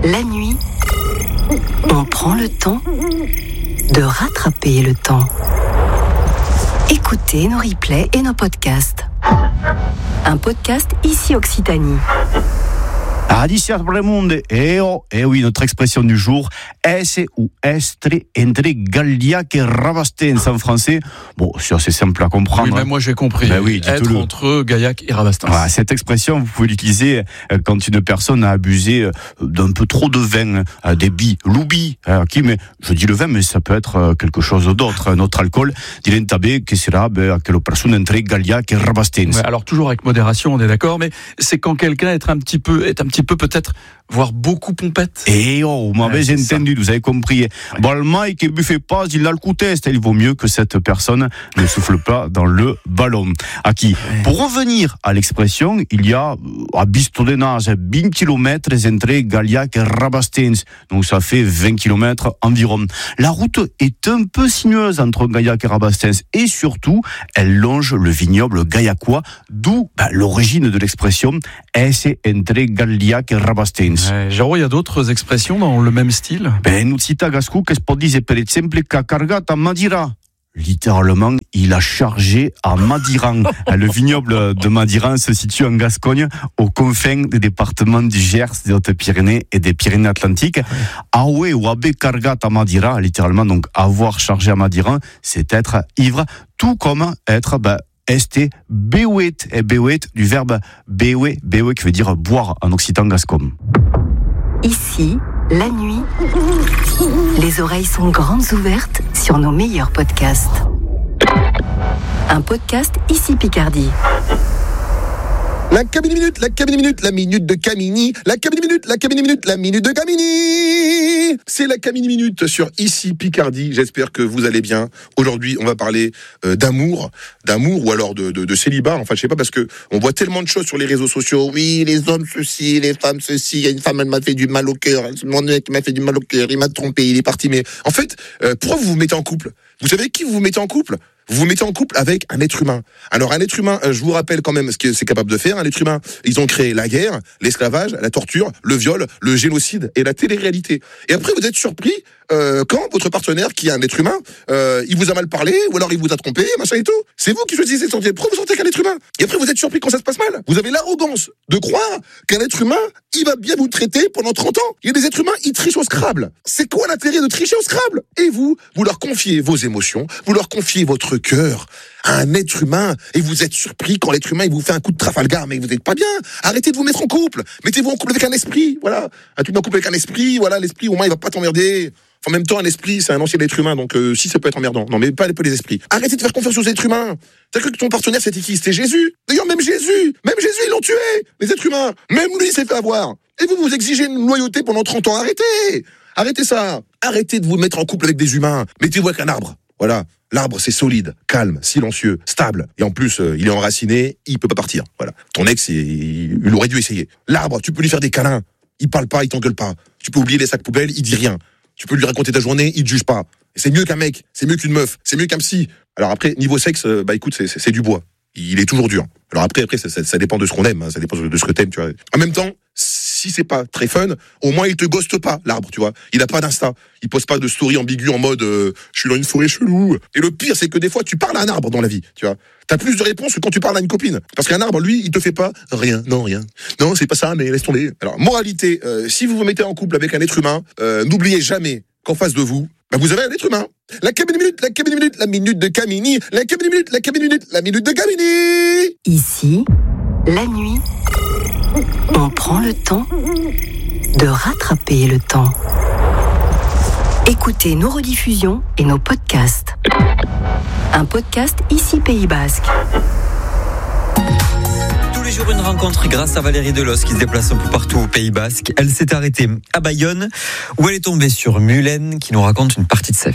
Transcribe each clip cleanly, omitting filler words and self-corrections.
La nuit, on prend le temps de rattraper le temps. Écoutez nos replays et nos podcasts. Un podcast ici Occitanie. Adiciat Bremonde, oui, notre expression du jour, esse ou estre entre Galliac et Rabastens en français. Bon, c'est assez simple à comprendre. Oui, mais moi j'ai compris. Ben oui, être entre Gaillac et Rabastens. Voilà, cette expression, vous pouvez l'utiliser quand une personne a abusé d'un peu trop de vin, des billes, l'oubi, mais je dis le vin, mais ça peut être quelque chose d'autre, un autre alcool. Dilentabé, que sera que la personne entre Galliac et Rabastens. Ouais, alors toujours avec modération, on est d'accord, mais c'est quand quelqu'un est un petit peu peut-être, voire beaucoup pompette. Vous m'avez entendu, vous avez compris. Bon, le mec qui ne buffait pas, il a le coup test. Il vaut mieux que cette personne ne souffle pas dans le ballon. Pour revenir à l'expression, il y a à Bistondenage 20 km entre Galliac et Rabastens. Donc ça fait 20 km environ. La route est un peu sinueuse entre Gaillac et Rabastens et surtout, elle longe le vignoble gaillacois, d'où l'origine de l'expression esse entre Galliac et Rabastens. Jérôme, il y a d'autres expressions dans le même style? Nous cita Gascou che può dire per esempio qu'a cargato a Madira. Littéralement, il a chargé à Madiran. Le vignoble de Madiran se situe en Gascogne, aux confins des départements du Gers, des Hautes-Pyrénées et des Pyrénées-Atlantiques. Awe ou abe cargat à Madira, littéralement, donc avoir chargé à Madiran, c'est être ivre, tout comme être este bewet, et bewet du verbe bewe qui veut dire boire en occitan gascon. Ici, la nuit, les oreilles sont grandes ouvertes sur nos meilleurs podcasts. Un podcast ici Picardie. La cabine minute, la minute de Camini. La cabine minute, la minute de Camini. C'est la cabine minute sur Ici Picardie. J'espère que vous allez bien. Aujourd'hui, on va parler d'amour ou alors de célibat. Enfin, je sais pas, parce que on voit tellement de choses sur les réseaux sociaux. Oui, les hommes ceci, les femmes ceci. Il y a une femme, elle m'a fait du mal au cœur. Mon mec m'a fait du mal au cœur. Il m'a trompé, il est parti. Mais en fait, pourquoi vous vous mettez en couple? Vous savez qui vous vous mettez en couple? Vous vous mettez en couple avec un être humain. Alors un être humain, je vous rappelle quand même ce que c'est capable de faire. Un être humain, ils ont créé la guerre, l'esclavage, la torture, le viol, le génocide et la télé-réalité. Et après vous êtes surpris quand votre partenaire, qui est un être humain, il vous a mal parlé, ou alors il vous a trompé, machin et tout. C'est vous qui choisissez de sortir. Pourquoi vous sortez qu'un être humain? Et après vous êtes surpris quand ça se passe mal. Vous avez l'arrogance de croire qu'un être humain, il va bien vous traiter pendant 30 ans. Il y a des êtres humains, ils trichent au Scrabble. C'est quoi l'intérêt de tricher au Scrabble? Et vous leur confiez vos émotions, vous leur confiez votre cœur à un être humain, et vous êtes surpris quand l'être humain il vous fait un coup de Trafalgar, mais vous n'êtes pas bien. Arrêtez de vous mettre en couple. Mettez-vous en couple avec un esprit, voilà. Un truc en couple avec un esprit, voilà, l'esprit au moins il va pas t'emmerder. En même temps, un esprit, c'est un ancien être humain, donc si ça peut être emmerdant. Non, mais pas les esprits. Arrêtez de faire confiance aux êtres humains. T'as cru que ton partenaire c'était qui? C'était Jésus. D'ailleurs, même Jésus, ils l'ont tué, les êtres humains. Même lui, il s'est fait avoir. Et vous exigez une loyauté pendant 30 ans. Arrêtez ça. Arrêtez de vous mettre en couple avec des humains. Mettez-vous avec un arbre. Voilà. L'arbre, c'est solide, calme, silencieux, stable. Et en plus, il est enraciné, il peut pas partir. Voilà. Ton ex, il aurait dû essayer. L'arbre, tu peux lui faire des câlins. Il parle pas, il t'engueule pas. Tu peux oublier les sacs poubelles, il dit rien. Tu peux lui raconter ta journée, il te juge pas. Et c'est mieux qu'un mec, c'est mieux qu'une meuf, c'est mieux qu'un psy. Alors après, niveau sexe, écoute, c'est du bois. Il est toujours dur. Alors après ça dépend de ce qu'on aime, hein, ça dépend de ce que t'aimes, tu vois. En même temps, si c'est pas très fun, au moins il te ghoste pas, l'arbre, tu vois. Il a pas d'insta. Il pose pas de story ambiguë en mode je suis dans une forêt chelou. Et le pire, c'est que des fois, tu parles à un arbre dans la vie, tu vois. T'as plus de réponses que quand tu parles à une copine. Parce qu'un arbre, lui, il te fait pas rien. Non, c'est pas ça, mais laisse tomber. Alors, moralité, si vous vous mettez en couple avec un être humain, n'oubliez jamais qu'en face de vous, vous avez un être humain. La cabine minute, la minute de Camini. La cabine minute, la minute de Camini. Ici, la nuit, on prend le temps de rattraper le temps. Écoutez nos rediffusions et nos podcasts. Un podcast ici Pays Basque. Tous les jours une rencontre grâce à Valérie Delos qui se déplace un peu partout au Pays Basque. Elle s'est arrêtée à Bayonne où elle est tombée sur Mylène qui nous raconte une partie de sa vie.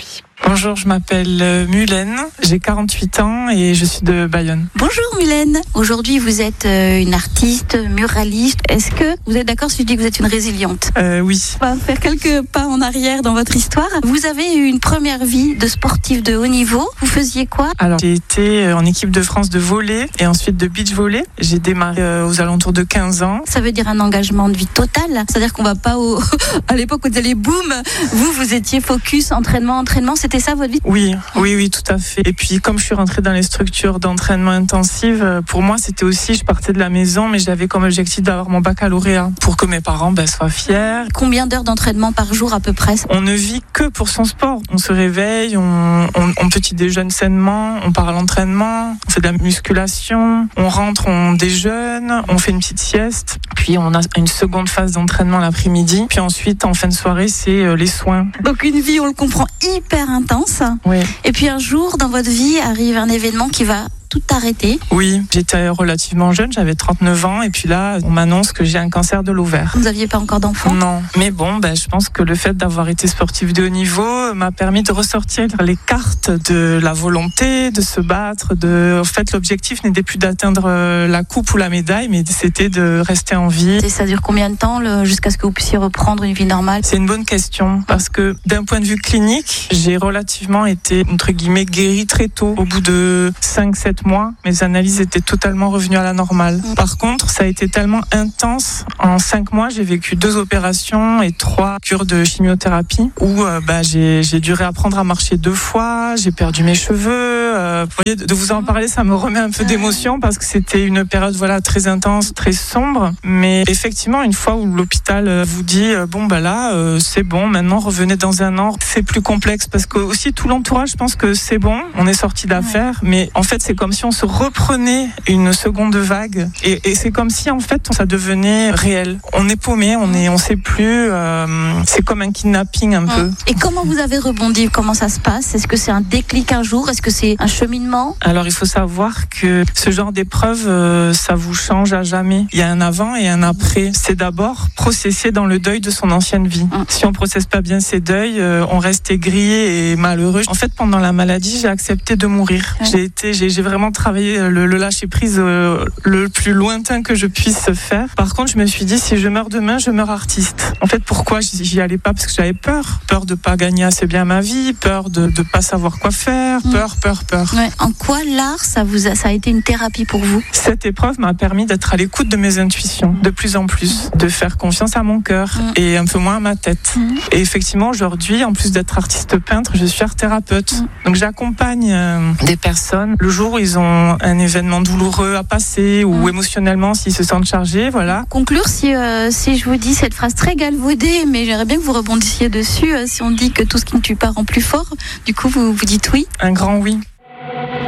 Bonjour, je m'appelle Mylène, j'ai 48 ans et je suis de Bayonne. Bonjour Mylène, aujourd'hui vous êtes une artiste, muraliste. Est-ce que vous êtes d'accord si je dis que vous êtes une résiliente ? Oui. On va faire quelques pas en arrière dans votre histoire. Vous avez eu une première vie de sportif de haut niveau. Vous faisiez quoi ? Alors, j'ai été en équipe de France de volley et ensuite de beach volley. J'ai démarré aux alentours de 15 ans. Ça veut dire un engagement de vie total. C'est-à-dire qu'on va pas à l'époque où vous allez boum, vous étiez focus, entraînement. C'était ça votre vie ? Oui, tout à fait. Et puis, comme je suis rentrée dans les structures d'entraînement intensive, pour moi, c'était aussi, je partais de la maison, mais j'avais comme objectif d'avoir mon baccalauréat pour que mes parents soient fiers. Combien d'heures d'entraînement par jour à peu près ? On ne vit que pour son sport. On se réveille, on petit déjeune sainement, on part à l'entraînement, on fait de la musculation, on rentre, on déjeune, on fait une petite sieste, puis on a une seconde phase d'entraînement l'après-midi, puis ensuite en fin de soirée c'est les soins. Donc une vie, on le comprend, hyper intense. Oui. Et puis un jour dans votre vie arrive un événement qui va tout arrêté. Oui, j'étais relativement jeune, j'avais 39 ans et puis là, on m'annonce que j'ai un cancer de l'ovaire. Vous n'aviez pas encore d'enfant ? Non, mais bon, je pense que le fait d'avoir été sportif de haut niveau m'a permis de ressortir les cartes de la volonté, de se battre. En fait, l'objectif n'était plus d'atteindre la coupe ou la médaille, mais c'était de rester en vie. Et ça dure combien de temps jusqu'à ce que vous puissiez reprendre une vie normale ? C'est une bonne question, parce que d'un point de vue clinique, j'ai relativement été, entre guillemets, guérie très tôt. Au bout de 5-7 mois, mes analyses étaient totalement revenues à la normale. Par contre, ça a été tellement intense. En 5 mois, j'ai vécu 2 opérations et 3 cures de chimiothérapie où j'ai dû réapprendre à marcher 2 fois, j'ai perdu mes cheveux. Vous voyez, de vous en parler, ça me remet un peu d'émotion parce que c'était une période très intense, très sombre. Mais effectivement, une fois où l'hôpital vous dit c'est bon, maintenant revenez dans 1 an, c'est plus complexe parce que aussi tout l'entourage pense que c'est bon, on est sorti d'affaires, mais en fait c'est comme si on se reprenait une seconde vague et c'est comme si en fait ça devenait réel. On est paumé, on sait plus, c'est comme un kidnapping un peu. Et comment vous avez rebondi ? Comment ça se passe ? Est-ce que c'est un déclic un jour ? Est-ce que c'est un cheminement ? Alors il faut savoir que ce genre d'épreuve, ça vous change à jamais. Il y a un avant et un après. C'est d'abord processer dans le deuil de son ancienne vie. Si on processe pas bien ses deuils, on reste aigri et malheureux. En fait, pendant la maladie, j'ai accepté de mourir. J'ai vraiment travaillé le lâcher prise le plus lointain que je puisse faire. Par contre, je me suis dit, si je meurs demain, je meurs artiste. En fait, pourquoi j'y allais pas ? Parce que j'avais peur de pas gagner assez bien ma vie, peur de pas savoir quoi faire, peur. Ouais. En quoi l'art, ça a été une thérapie pour vous ? Cette épreuve m'a permis d'être à l'écoute de mes intuitions, de plus en plus, de faire confiance à mon cœur et un peu moins à ma tête. Et effectivement, aujourd'hui, en plus d'être artiste peintre, je suis art thérapeute. Donc j'accompagne des personnes le jour où ils ont un événement douloureux à passer ou émotionnellement s'ils se sentent chargés, voilà. Conclure, si je vous dis cette phrase très galvaudée, mais j'aimerais bien que vous rebondissiez dessus, si on dit que tout ce qui ne tue pas rend plus fort, du coup vous dites oui ? Un grand oui.